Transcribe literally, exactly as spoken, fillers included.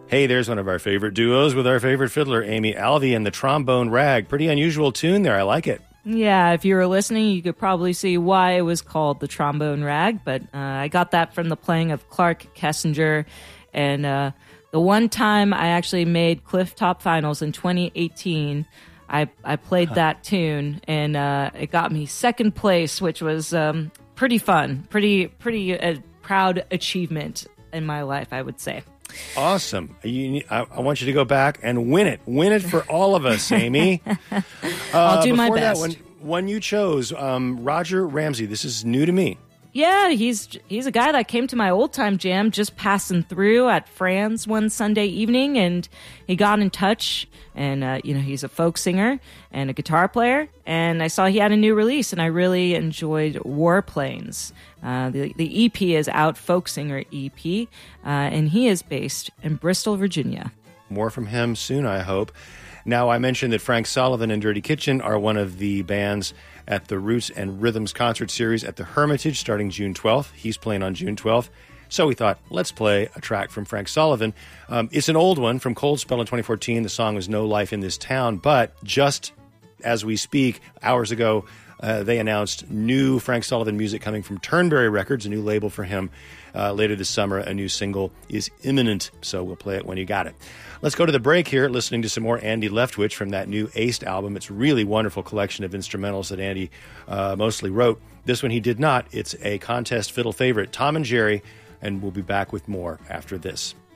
Hey, there's one of our favorite duos with our favorite fiddler, Amy Alvey, and the Trombone Rag. Pretty unusual tune there. I like it. Yeah, if you were listening, you could probably see why it was called the Trombone Rag, but uh, I got that from the playing of Clark Kessinger, and uh, the one time I actually made Cliff Top Finals in twenty eighteen, I, I played huh. that tune, and uh, it got me second place, which was um, pretty fun, pretty, pretty a proud achievement in my life, I would say. Awesome. You, I, I want you to go back and win it. Win it for all of us, Amy. uh, I'll do my That, best. when, when you chose um, Roger Ramsey, this is new to me. Yeah, he's he's a guy that came to my old time jam just passing through at Fran's one Sunday evening, and he got in touch. And uh, you know, he's a folk singer and a guitar player, and I saw he had a new release, and I really enjoyed Warplanes. Uh, the the E P is out, Folk Singer E P, uh, and he is based in Bristol, Virginia. More from him soon, I hope. Now, I mentioned that Frank Sullivan and Dirty Kitchen are one of the bands at the Roots and Rhythms concert series at the Hermitage starting June twelfth. He's playing on June twelfth. So we thought, let's play a track from Frank Sullivan. Um, it's an old one from Cold Spell in twenty fourteen. The song was No Life in This Town. But just as we speak, hours ago, uh, they announced new Frank Sullivan music coming from Turnberry Records, a new label for him. Uh, later this summer, a new single is imminent. So we'll play it when you got it. Let's go to the break here, listening to some more Andy Leftwich from that new Aced album. It's a really wonderful collection of instrumentals that Andy uh, mostly wrote. This one he did not. It's a contest fiddle favorite, Tom and Jerry, and we'll be back with more after this.